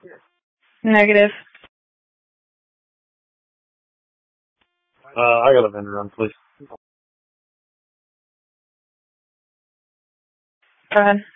Negative. I got a vendor run, please. Go ahead.